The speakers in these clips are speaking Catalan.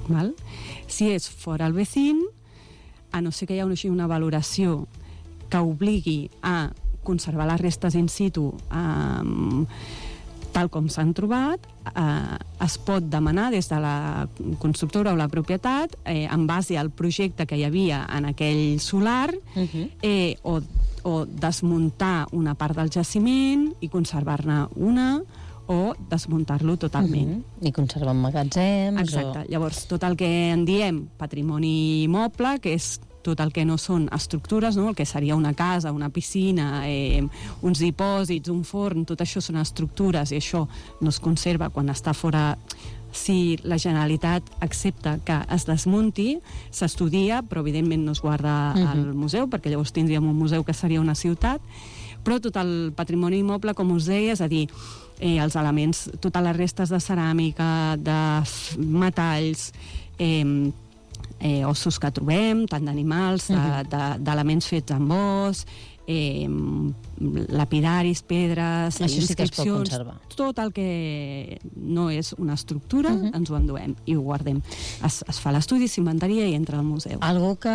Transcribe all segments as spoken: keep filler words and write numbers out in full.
val? Si és fora el vecín, a no ser que hi hagi una valoració que obligui a conservar les restes in situ eh, tal com s'han trobat, eh, es pot demanar des de la constructora o la propietat, eh, en base al projecte que hi havia en aquell solar, uh-huh. eh, o, o desmuntar una part del jaciment i conservar-ne una, o desmuntar-lo totalment. Uh-huh. I conservar magatzems. Exacte. O... Llavors, tot el que en diem patrimoni immoble, que és tot el que no són estructures, no? El que seria una casa, una piscina, eh, uns dipòsits, un forn, tot això són estructures i això no es conserva quan està fora. Si la Generalitat accepta que es desmunti, s'estudia, però evidentment no es guarda uh-huh. al museu, perquè llavors tindríem un museu que seria una ciutat, però tot el patrimoni immoble, com us deia, és a dir, eh, els elements, totes les restes de ceràmica, de metalls, eh, eh, ossos que trobem, tant d'animals, uh-huh. d'elements de, fets amb os, eh, lapidaris, pedres, això inscripcions, sí que es pot conservar. Tot el que no és una estructura, uh-huh. ens ho enduem i ho guardem. Es, es fa l'estudi, s'inventaria i entra al museu. Algú que,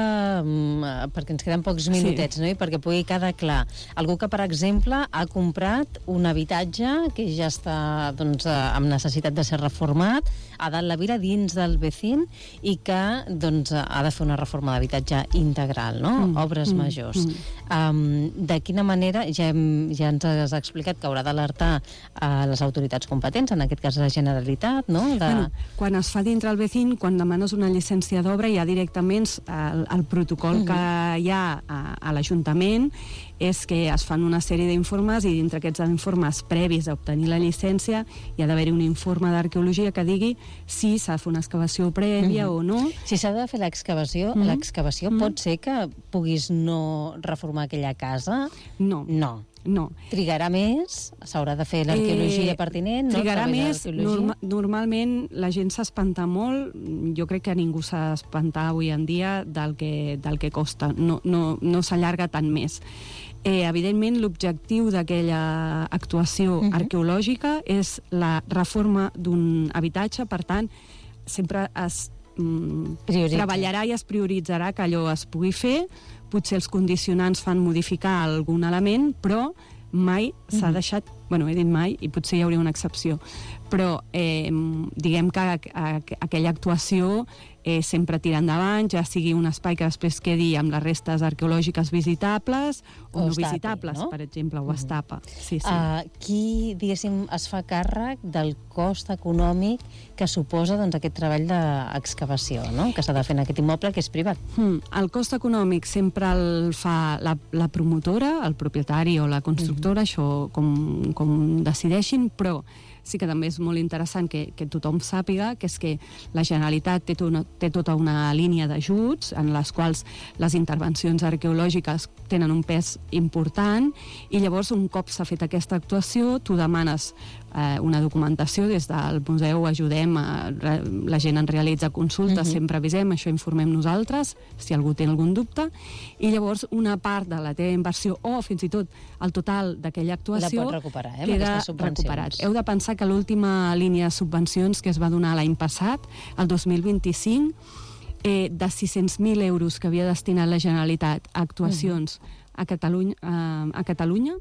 perquè ens queden pocs minutets, sí. no? I perquè pugui quedar clar, algú que, per exemple, ha comprat un habitatge que ja està doncs, amb necessitat de ser reformat a dalt la vila, dins del vecín, i que doncs, ha de fer una reforma d'habitatge integral, no? Mm, obres mm, majors. Mm. Um, de quina manera, ja, hem, ja ens has explicat que haurà d'alertar a les autoritats competents, en aquest cas la Generalitat, no? De... Bueno, quan es fa dintre el vecín, quan demanes una llicència d'obra, hi ha directament el, el protocol mm-hmm. que hi ha a, a l'Ajuntament, és que es fan una sèrie d'informes i dintre aquests informes previs a obtenir la llicència hi ha d'haver-hi un informe d'arqueologia que digui si s'ha de fer una excavació prèvia mm-hmm. o no. Si s'ha de fer l'excavació, mm-hmm. l'excavació mm-hmm. pot ser que puguis no reformar aquella casa? No. No. No. Trigarà més? S'haurà de fer l'arqueologia eh, pertinent? Trigarà no? més. Norma, normalment la gent s'espanta molt. Jo crec que ningú s'ha d'espantar avui en dia del que, del que costa. No, no, no s'allarga tant més. Eh, evidentment, l'objectiu d'aquella actuació uh-huh. arqueològica és la reforma d'un habitatge, per tant, sempre es mm, treballarà i es prioritzarà que allò es pugui fer. Potser els condicionants fan modificar algun element, però mai s'ha uh-huh. deixat, bueno, he dit mai, i potser hi hauria una excepció, però eh, diguem que a, a, aquella actuació eh, sempre tira endavant, ja sigui un espai que després quedi amb les restes arqueològiques visitables o, o no estapi, visitables, no? Per exemple, o uh-huh. es tapa. Sí, sí. Uh, qui, diguéssim, es fa càrrec del cost econòmic que suposa doncs, aquest treball d'excavació, no? Que s'ha de fer en aquest immoble que és privat? Hmm. El cost econòmic sempre el fa la, la promotora, el propietari o la constructora, uh-huh. això com, com decideixin, però sí que també és molt interessant que, que tothom sàpiga que és que la Generalitat té, una, té tota una línia d'ajuts en les quals les intervencions arqueològiques tenen un pes important i llavors un cop s'ha fet aquesta actuació tu demanes eh, una documentació des del museu, ajudem a, la gent en realitza consultes, uh-huh. sempre avisem, això informem nosaltres si algú té algun dubte i llavors una part de la teva inversió o fins i tot el total d'aquella actuació la pot recuperar, eh, queda recuperat. Heu de pensar que l'última línia de subvencions que es va donar l'any passat, el dos mil vint-i-cinc, eh, de sis-cents mil euros que havia destinat la Generalitat a actuacions uh-huh. a Catalunya, a, a Catalunya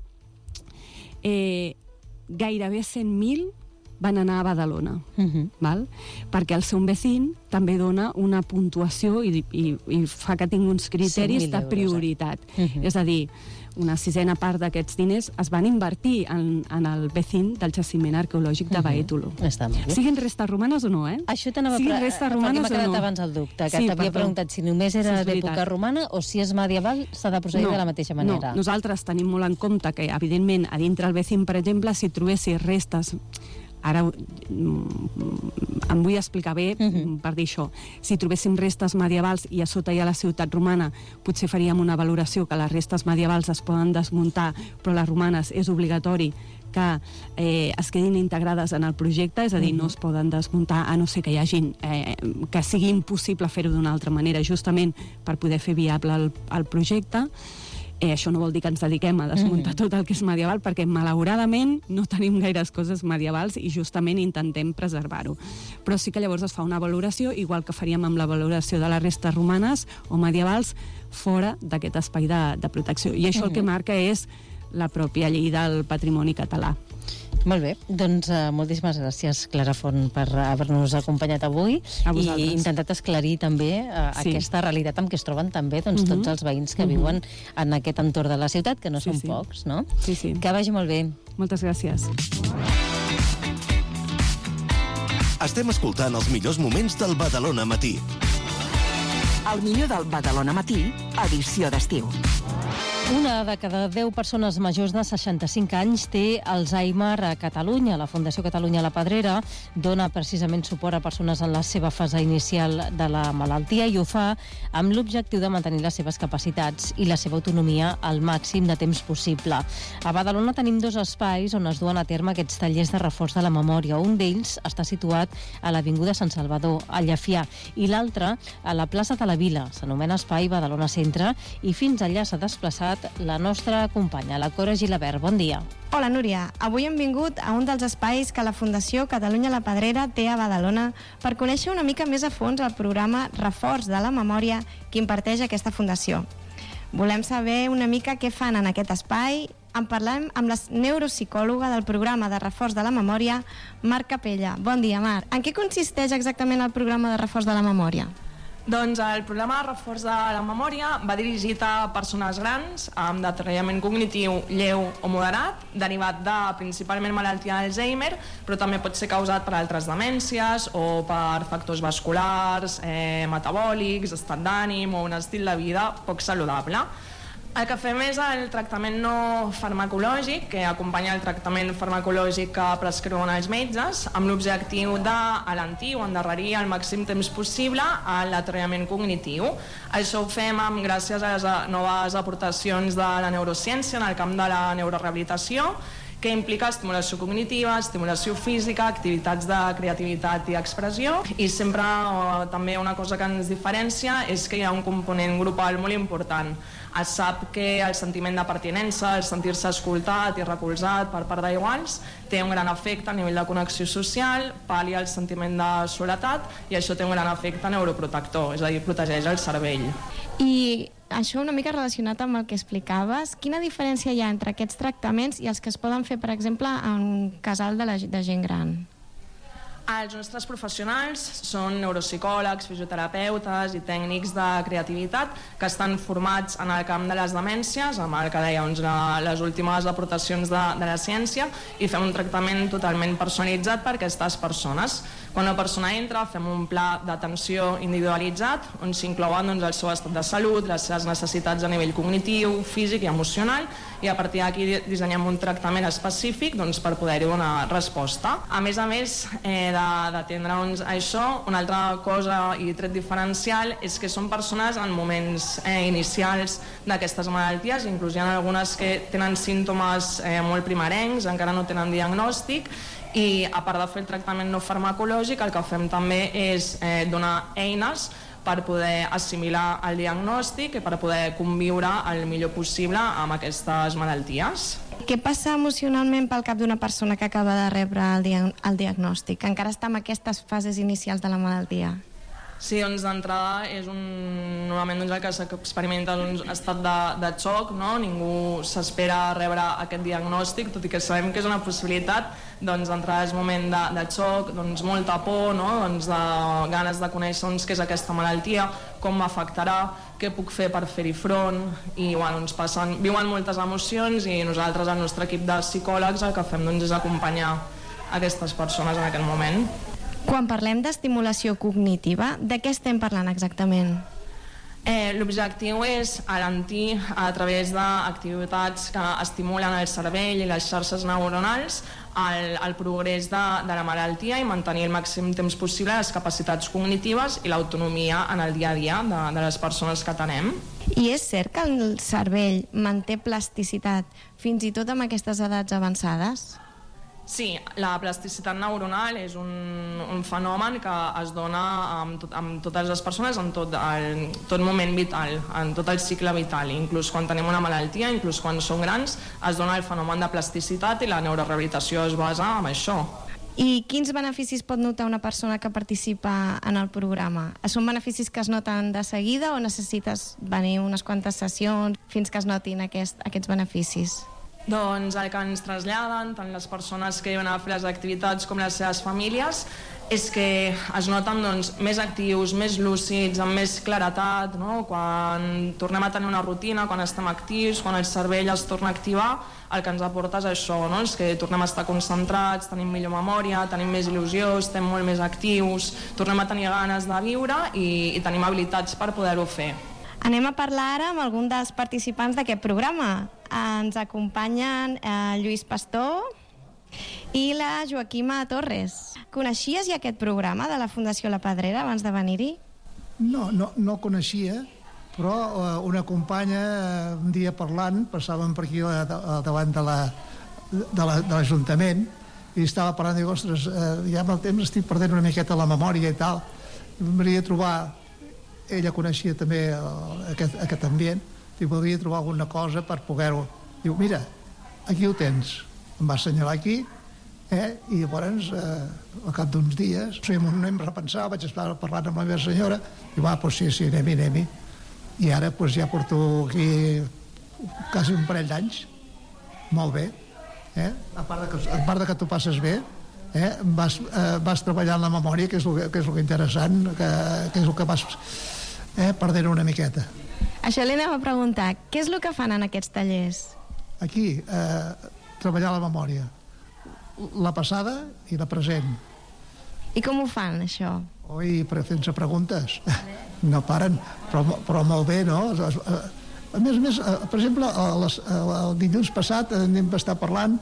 eh, gairebé cent mil van anar a Badalona, uh-huh. val? Perquè el seu vecín també dona una puntuació i, i, i fa que tingui uns criteris de prioritat. Euros, eh? uh-huh. És a dir, una sisena part d'aquests diners es van invertir en, en el vecín del jaciment arqueològic de Baétolo. Uh-huh. Està molt bé. Siguin restes romanes o no, eh? Això t'anava Siguin restes romanes m'ha quedat o no. abans el dubte, que sí, t'havia preguntat si només era sí, d'època romana o si és medieval s'ha de procedir no, de la mateixa manera. No, nosaltres tenim molt en compte que, evidentment, a dintre el vecín, per exemple, si trobessis restes ara em vull explicar bé uh-huh. per dir això, si trobéssim restes medievals i a sota hi ha la ciutat romana potser faríem una valoració que les restes medievals es poden desmuntar però les romanes és obligatori que eh, es quedin integrades en el projecte, és a dir, uh-huh. no es poden desmuntar a no ser que hi hagin eh, que sigui impossible fer-ho d'una altra manera justament per poder fer viable el, el projecte. Eh, això no vol dir que ens dediquem a desmuntar mm. tot el que és medieval, perquè malauradament no tenim gaires coses medievals i justament intentem preservar-ho. Però sí que llavors es fa una valoració, igual que faríem amb la valoració de les restes romanes o medievals, fora d'aquest espai de, de protecció. I això mm. el que marca és la pròpia llei del patrimoni català. Molt bé, doncs uh, moltíssimes gràcies, Clara Font, per haver-nos acompanyat avui i intentat esclarir també uh, sí. aquesta realitat amb què es troben també doncs, uh-huh. tots els veïns que uh-huh. viuen en aquest entorn de la ciutat, que no sí, són sí. pocs, no? Sí, sí. Que vagi molt bé. Moltes gràcies. Estem escoltant els millors moments del Badalona Matí. El millor del Badalona Matí, edició d'estiu. Una de cada deu persones majors de seixanta-cinc anys té Alzheimer a Catalunya. La Fundació Catalunya La Pedrera dona precisament suport a persones en la seva fase inicial de la malaltia i ho fa amb l'objectiu de mantenir les seves capacitats i la seva autonomia al màxim de temps possible. A Badalona tenim dos espais on es duen a terme aquests tallers de reforç de la memòria. Un d'ells està situat a l'Avinguda Sant Salvador, a Llefià, i l'altre a la plaça de la Vila. S'anomena Espai Badalona Centre i fins allà s'ha desplaçat la nostra companya, la Cora Gilabert. Bon dia. Hola, Núria. Avui hem vingut a un dels espais que la Fundació Catalunya La Pedrera té a Badalona per conèixer una mica més a fons el programa Reforç de la Memòria que imparteix aquesta fundació. Volem saber una mica què fan en aquest espai. En parlem amb la neuropsicòloga del programa de reforç de la memòria, Mar Capella. Bon dia, Mar. En què consisteix exactament el programa de reforç de la memòria? Doncs el programa de reforç de la memòria va dirigit a persones grans amb deteriorament cognitiu lleu o moderat, derivat de principalment malaltia d'Alzheimer, però també pot ser causat per altres demències o per factors vasculars, eh, metabòlics, estat d'ànim o un estil de vida poc saludable. El que fem és el tractament no farmacològic, que acompanya el tractament farmacològic que prescriuen els metges, amb l'objectiu d'alentir o endarrerir al màxim temps possible el deteriorament cognitiu. Això ho fem amb, gràcies a les noves aportacions de la neurociència en el camp de la neurorehabilitació, que implica estimulació cognitiva, estimulació física, activitats de creativitat i expressió. I sempre o, també una cosa que ens diferencia és que hi ha un component grupal molt important. Es sap que el sentiment de pertinença, el sentir-se escoltat i recolzat per part d'iguals, té un gran efecte a nivell de connexió social, pal·lia el sentiment de soledat i això té un gran efecte neuroprotector, és a dir, protegeix el cervell. I això una mica relacionat amb el que explicaves, quina diferència hi ha entre aquests tractaments i els que es poden fer, per exemple, en un casal de, la, de gent gran? Els nostres professionals són neuropsicòlegs, fisioterapeutes i tècnics de creativitat que estan formats en el camp de les demències, amb el que deia, doncs, les últimes aportacions de, de la ciència, i fem un tractament totalment personalitzat per a aquestes persones. Quan una persona entra, fem un pla d'atenció individualitzat on s'inclouen doncs, el seu estat de salut, les seves necessitats a nivell cognitiu, físic i emocional, i a partir d'aquí dissenyem un tractament específic doncs, per poder-hi donar resposta. A més a més eh, d'atendre doncs, això, una altra cosa i tret diferencial és que són persones en moments eh, inicials d'aquestes malalties, inclús hi ha algunes que tenen símptomes eh, molt primerencs, encara no tenen diagnòstic, i a part de fer el tractament no farmacològic, el que fem també és eh, donar eines per poder assimilar el diagnòstic i per poder conviure el millor possible amb aquestes malalties. Què passa emocionalment pel cap d'una persona que acaba de rebre el, dia el diagnòstic, que encara està en aquestes fases inicials de la malaltia? Sí, doncs d'entrada és un... normalment doncs, el que s'experimenta un estat de, de xoc, no? Ningú s'espera rebre aquest diagnòstic, tot i que sabem que és una possibilitat, doncs d'entrada és un moment de, de xoc, doncs molta por, no? Doncs de ganes de conèixer doncs, què és aquesta malaltia, com m'afectarà, què puc fer per fer-hi front, i bueno, doncs passen, viuen moltes emocions i nosaltres, el nostre equip de psicòlegs, el que fem doncs, és acompanyar aquestes persones en aquest moment. Quan parlem d'estimulació cognitiva, de què estem parlant exactament? Eh, L'objectiu és alentir a través d'activitats que estimulen el cervell i les xarxes neuronals el, el progrés de, de la malaltia i mantenir el màxim temps possible les capacitats cognitives i l'autonomia en el dia a dia de, de les persones que atenem. I és cert que el cervell manté plasticitat fins i tot amb aquestes edats avançades? Sí, la plasticitat neuronal és un, un fenomen que es dona amb, tot, amb totes les persones en tot, el, tot moment vital, en tot el cicle vital. Inclús quan tenim una malaltia, inclús quan som grans, es dona el fenomen de plasticitat i la neurorehabilitació es basa en això. I quins beneficis pot notar una persona que participa en el programa? Són beneficis que es noten de seguida o necessites venir unes quantes sessions fins que es notin aquest, aquests beneficis? Doncs el que ens traslladen tant les persones que van a fer les activitats com les seves famílies és que es noten doncs, més actius, més lúcids, amb més claretat, no? Quan tornem a tenir una rutina, quan estem actius, quan el cervell es torna a activar, el que ens aporta és això, no? És que tornem a estar concentrats, tenim millor memòria, tenim més il·lusió, estem molt més actius, tornem a tenir ganes de viure i, i tenim habilitats per poder-ho fer. Anem a parlar ara amb algun dels participants d'aquest programa. Ens acompanyen eh, Lluís Pastor i la Joaquima Torres. Coneixies ja aquest programa de la Fundació La Pedrera abans de venir-hi? No, no, no coneixia, però eh, una companya eh, un dia parlant, passàvem per aquí eh, davant de la, de la, de l'Ajuntament i estava parlant i dic, ostres, eh, ja amb el temps estic perdent una miqueta la memòria i tal. M'hauria de trobar, ella coneixia també el, aquest, aquest ambient, i voldria trobar alguna cosa per poder-ho. Diu, mira, aquí ho tens. Em va assenyalar aquí, eh? I llavors, eh, al cap d'uns dies, o sigui, m'ho anem repensar, vaig estar parlant amb la meva senyora, i va, doncs sí, sí, anem-hi, anem-hi. I ara doncs, ja porto aquí quasi un parell d'anys, molt bé. Eh? A part de que, a part de que tu passes bé, eh? vas, eh, vas treballant la memòria, que és el que és el que interessant, que, que és el que vas eh, perdent una miqueta. Això li anem a preguntar. Què és el que fan en aquests tallers? Aquí, eh, treballar la memòria. La passada i la present. I com ho fan, això? Oi, però sense preguntes. No paren, però, però molt bé, no? A més a més, per exemple, el dilluns passat anem a estar parlant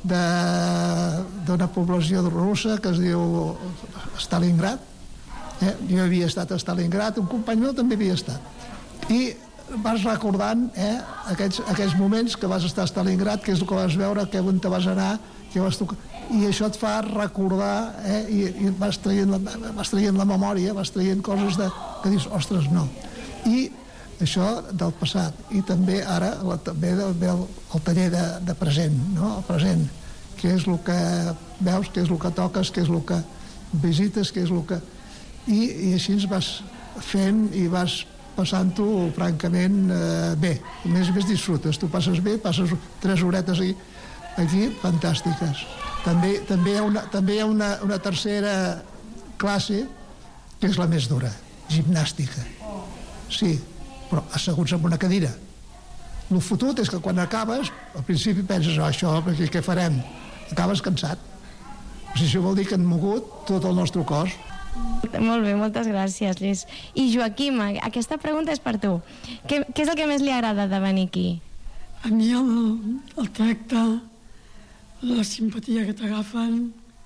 d'una població russa que es diu Stalingrad. Eh? Jo havia estat a Stalingrad, un company meu també havia estat. I vas recordant eh, aquests, aquests moments que vas estar a Stalingrad, que és el que vas veure, que on te vas anar, que vas tocar, i això et fa recordar eh, i, i vas, traient la, vas traient la memòria, vas traient coses de, que dius, ostres, no. I això del passat, i també ara la, també el, el taller de, de present, no? El present, que és el que veus, que és el que toques, que és el que visites, que és el que... I, i així ens vas fent i vas passant-ho francament eh, bé. A més a més disfrutes, tu passes bé, passes tres horetes aquí, aquí fantàstiques. També, també hi ha, una, també hi ha una, una tercera classe que és la més dura, gimnàstica. Sí, però asseguts en una cadira. El fotut és que quan acabes, al principi penses, oh, això, perquè què farem? Acabes cansat. O sigui, això vol dir que han mogut tot el nostre cos. Molt bé, moltes gràcies, Lluís. I Joaquim, aquesta pregunta és per tu. Què, què és el que més li agrada de venir aquí? A mi el, el tracte, la simpatia que t'agafen,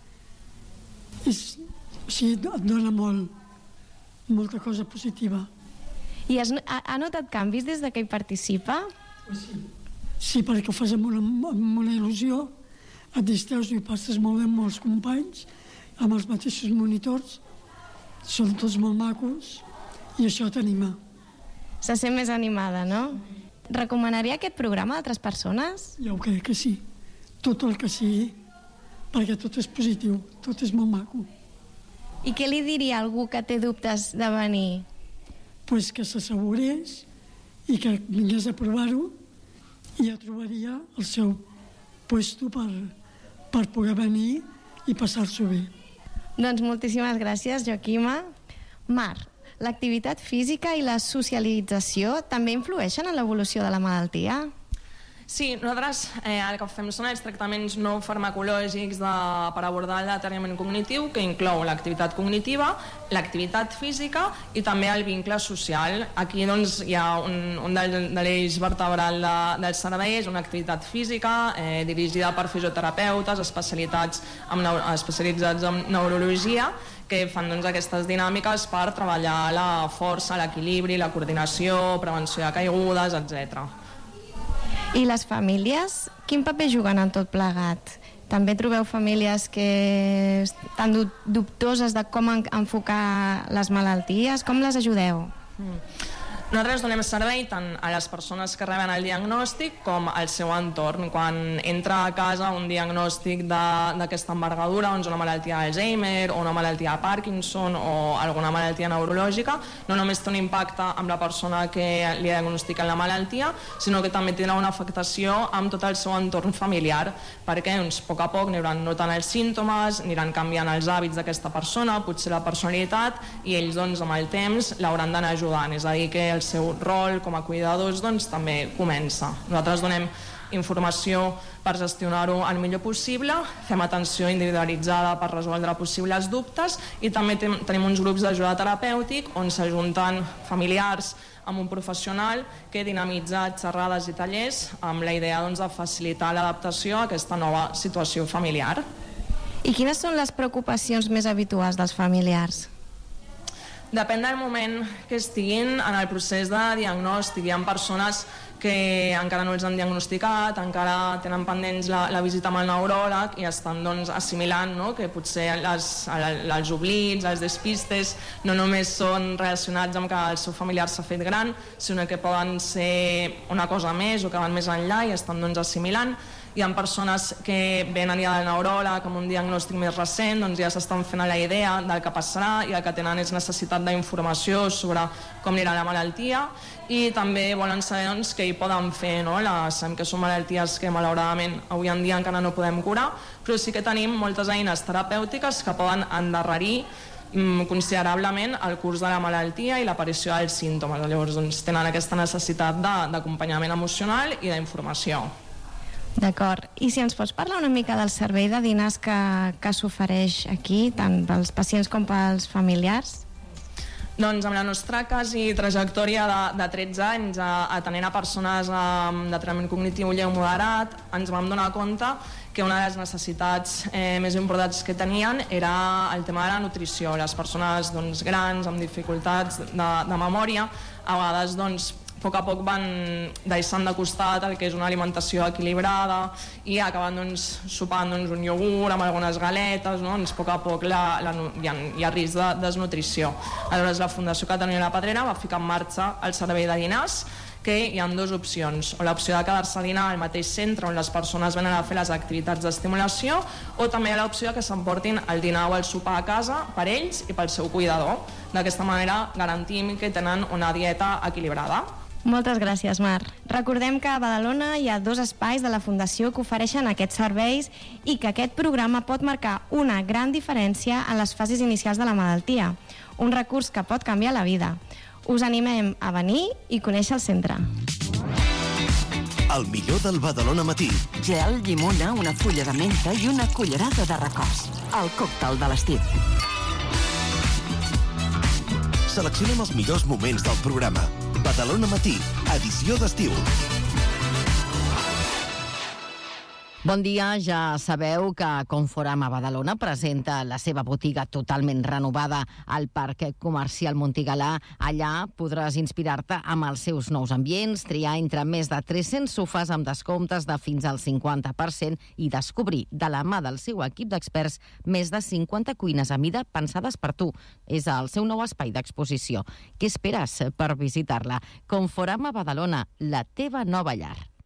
és, o sigui, et dona molt, molta cosa positiva. I has, ha, ha notat canvis des de que hi participa? Sí, sí, perquè ho fas amb una, amb una il·lusió, et distreus i ho passes molt bé amb els companys, amb els mateixos monitors, són tots molt macos i això t'anima. Se sent més animada, no? Recomanaria aquest programa a altres persones? Jo crec que sí, tot el que sigui, perquè tot és positiu, tot és molt maco. I què li diria a algú que té dubtes de venir? Pues que s'assegurés i que vingués a provar-ho i ja trobaria el seu puesto per, per poder venir i passar-s'ho bé. Doncs moltíssimes gràcies, Joaquima. Mar, l'activitat física i la socialització també influeixen en l'evolució de la malaltia? Sí, nosaltres eh, el que fem són els tractaments no farmacològics de, per abordar el deteriorament cognitiu, que inclou l'activitat cognitiva, l'activitat física i també el vincle social. Aquí doncs, hi ha un, un del, de l'eix vertebral de, del cervell, és una activitat física eh, dirigida per fisioterapeutes especialitzats en, especialitzats en neurologia, que fan doncs, aquestes dinàmiques per treballar la força, l'equilibri, la coordinació, prevenció de caigudes, etcètera. I les famílies, quin paper juguen en tot plegat? també trobeu famílies que estan dubtoses de com enfocar les malalties. Com les ajudeu? Mm. Nosaltres donem servei tant a les persones que reben el diagnòstic com al seu entorn. Quan entra a casa un diagnòstic d'aquesta envergadura, doncs una malaltia d'Alzheimer o una malaltia de Parkinson o alguna malaltia neurològica, no només té un impacte amb la persona que li diagnostiquen la malaltia, sinó que també tindrà una afectació amb tot el seu entorn familiar, perquè doncs, a poc a poc aniran notant els símptomes, aniran canviant els hàbits d'aquesta persona, potser la personalitat, i ells doncs, amb el temps l'hauran d'anar ajudant. És a dir, que el seu rol com a cuidadors doncs, també comença. Nosaltres donem informació per gestionar-ho el millor possible, fem atenció individualitzada per resoldre possibles dubtes i també ten tenim uns grups d'ajuda terapèutic on s'ajunten familiars amb un professional que dinamitza xerrades i tallers amb la idea doncs, de facilitar l'adaptació a aquesta nova situació familiar. I quines són les preocupacions més habituals dels familiars? Depèn del moment que estiguin en el procés de diagnòstic. Hi ha persones que encara no els han diagnosticat, encara tenen pendents la, la visita amb el neuròleg i estan doncs, assimilant no? que potser les, els oblits, els despistes, no només són relacionats amb que el seu familiar s'ha fet gran, sinó que poden ser una cosa més o que van més enllà i estan doncs, assimilant. Hi ha persones que venen ja del neuròleg amb un diagnòstic més recent, doncs ja s'estan fent la idea del que passarà i el que tenen és necessitat d'informació sobre com anirà la malaltia i també volen saber doncs, què hi poden fer. No? La, sabem que són malalties que malauradament avui en dia encara no podem curar, però sí que tenim moltes eines terapèutiques que poden endarrerir considerablement el curs de la malaltia i l'aparició dels símptomes. Llavors doncs, tenen aquesta necessitat d'acompanyament emocional i d'informació. D'acord. I si ens pots parlar una mica del servei de dinars que, que s'ofereix aquí, tant pels pacients com pels familiars? Doncs amb la nostra quasi trajectòria de, de tretze anys atenent a persones amb deteriorament cognitiu lleu moderat, ens vam donar compte que una de les necessitats eh, més importants que tenien era el tema de la nutrició. Les persones doncs, grans amb dificultats de, de memòria a vegades doncs, a poc a poc van deixant de costat el que és una alimentació equilibrada i acaben doncs, sopant doncs, un iogurt amb algunes galetes, no? doncs, a poc a poc la, la, hi, ha, hi ha risc de desnutrició. Aleshores la Fundació Catalunya La Pedrera va ficar en marxa el servei de dinars, que hi ha dues opcions, o l'opció de quedar-se a dinar al mateix centre on les persones venen a fer les activitats d'estimulació, o també hi ha l'opció que s'emportin el dinar o el sopar a casa per ells i pel seu cuidador. D'aquesta manera garantim que tenen una dieta equilibrada. Moltes gràcies, Mar. Recordem que a Badalona hi ha dos espais de la Fundació que ofereixen aquests serveis i que aquest programa pot marcar una gran diferència en les fases inicials de la malaltia, un recurs que pot canviar la vida. Us animem a venir i conèixer el centre. El millor del Badalona Matí. Gel, llimona, una fulla de menta i una cullerada de records. El còctel de l'estiu. Seleccionem els millors moments del programa. Badalona Matí, edició d'estiu. Bon dia, ja sabeu que Conforama Badalona presenta la seva botiga totalment renovada al Parc Comercial Montigalà. Allà podràs inspirar-te amb els seus nous ambients, triar entre més de tres-cents sofàs amb descomptes de fins al cinquanta per cent i descobrir de la mà del seu equip d'experts més de cinquanta cuines a mida pensades per tu. És el seu nou espai d'exposició. Què esperes per visitar-la? Conforama Badalona, la teva nova llar.